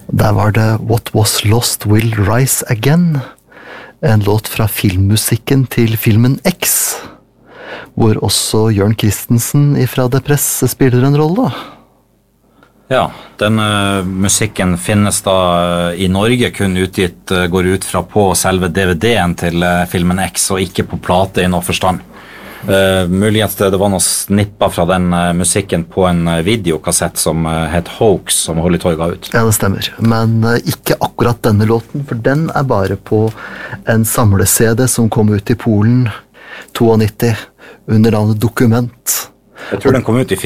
Der var det What Was Lost Will Rise Again, en låt fra filmmusikken til filmen X, hvor også Jørn Christensen fra The Press spiller en rolle. Ja, den musikken finnes da i Norge kun utgitt, går ut fra på selve DVD-en til filmen X, og ikke på plate i noe forstand. Muligens det var noen snipper fra den musikken på en videokassett som het Hoax, som Holly Toy ga ut. Ja, det stemmer, men ikke akkurat denne låten, for den bare på en samle-CD som kom ut i Polen 92 under navnet Dokument. Jeg tror den kom ut i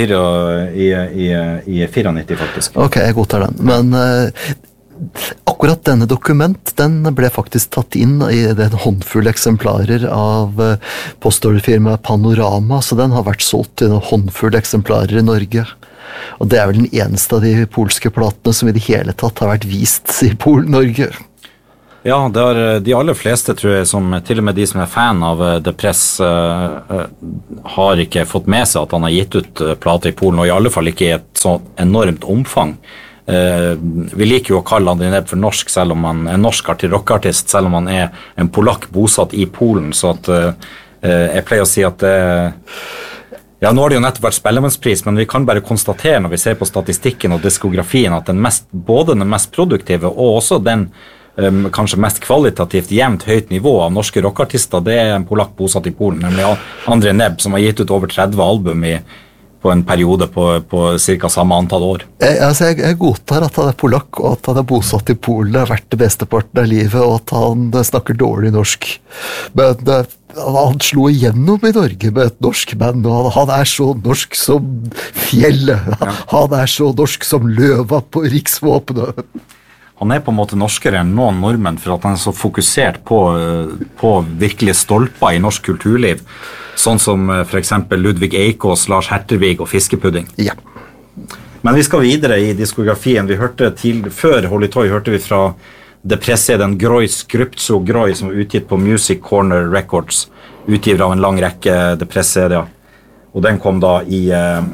94 faktisk. Ok, jeg godtar den, men akkurat denne Dokument, den ble faktisk tatt inn i en håndfull eksemplarer av postorderfirmaet Panorama, så den har vært solgt i en håndfull eksemplarer i Norge. Og det vel den eneste av de polske platene som i det hele tatt har vært vist i Norge. Ja, det har de aller fleste, tror jeg, som til og med de som fan av The Press, har ikke fått med seg at han har gitt ut plater i Polen, og i alle fall ikke i et så enormt omfang. Vi liker jo å kalle André Nebb for norsk, selv om han norsk rockartist, selv om han en polakk bosatt i Polen, så at jeg pleier å si at ja, nå har det jo nettopp vært Spellemannspris, men vi kan bare konstatere når vi ser på statistikken og diskografien at både den mest produktive og også den kanskje mest kvalitativt jevnt høyt nivå av norske rockartister, det en polakk bosatt i Polen, nemlig André Nebb, som har gitt ut over 30 album på en periode på cirka samme antall år. Jeg godtar at han polakk, og at han bosatt i Polen har vært det beste parten av livet, og at han snakker dårlig norsk. Men han slo igjennom i Norge med et norsk band, og han så norsk som fjellet. Ja. Han så norsk som løva på riksvåpenet. Han på en måte norskere enn noen nordmenn, for at han så fokusert på virkelig stolper i norsk kulturliv, sånn som for eksempel Ludvig Eikås, Lars Hertervig og Fiskepudding. Ja. Men vi skal videre i diskografien. Før Holly Toy hørte vi fra The Press den Grois Skruptso Groi, som var utgitt på Music Corner Records, utgiver av en lang rekke The Press-serier. Og den kom da i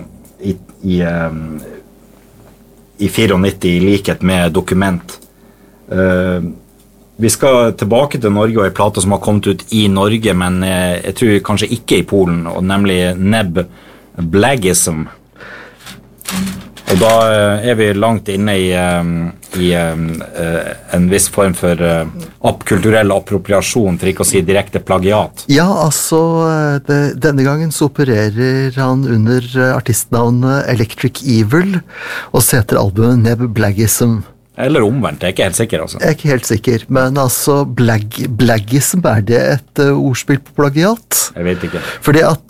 94 i likhet med Dokument. Vi skal tilbake til Norge og en plate som har kommet ut i Norge, men jeg tror kanskje ikke i Polen, og nemlig Nebb Blagism. Og da vi langt inne i en viss form for kulturell appropriasjon, for ikke å si direkte plagiat. Ja, altså, denne gangen så opererer han under artistnavnet Electric Evil, og setter albumet Nebb Blagism. Eller omvendt, jeg ikke helt sikker, altså. Jeg ikke helt sikker, men altså, Blagism, det et ordspill på plagiat? Jeg vet ikke. Fordi at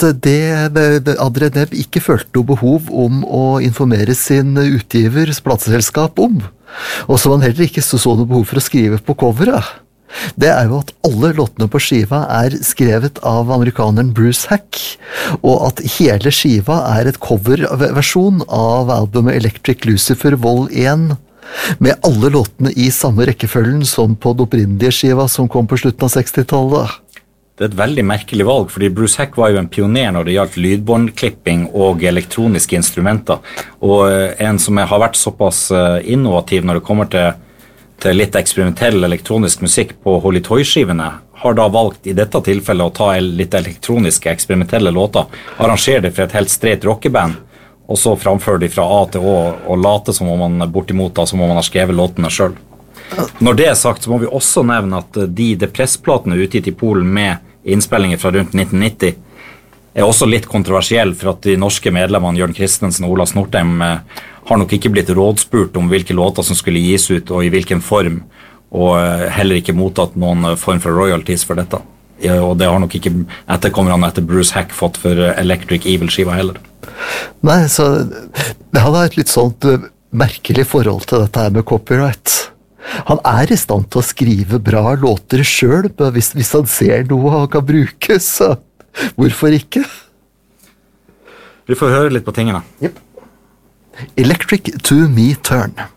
André Nebb ikke følte noe behov om å informere sin utgivers plateselskap om, og så han heller ikke så noe behov for å skrive på coveret. Det jo at alle låtene på skiva skrevet av amerikaneren Bruce Hack, og at hele skiva et coverversjon av albumet Electric Lucifer Vol. 1, med alle låtene i samme rekkefølgen som på den opprinnelige skiva som kom på slutten av 60-tallet. Det et veldig merkelig valg, fordi Bruce Hack var jo en pioner når det gjaldt lydbåndklipping og elektroniske instrumenter, og en som har vært såpass innovativ når det kommer til litt eksperimentell elektronisk musikk på Holly Toy-skivene, har da valgt i dette tilfellet å ta litt elektroniske eksperimentelle låter, arrangere det for et helt straight rockeband, og så framfører de fra A til Å, og late som om man bortimot da, som om man har skrevet låtene selv. Når det sagt, så må vi også nevne at de Press-platene utgitt i Polen med innspillinger fra rundt 1990 også litt kontroversiell, for at de norske medlemmene Jørn Christensen og Ola Snortheim har nok ikke blitt rådspurt om hvilke låter som skulle gis ut og i hvilken form, og heller ikke mottatt noen form for royalties for dette. Ja, og det har nok ikke etterkommerne etter Bruce Hack fått for Electric Evil-skiva heller. Nei, så det hadde et litt sånt merkelig forhold til dette her med copyright. Han i stand til å skrive bra låter selv, hvis han ser noe han kan bruke, så hvorfor ikke? Vi får høre litt på tingene. Yep. Electric to Me Turn.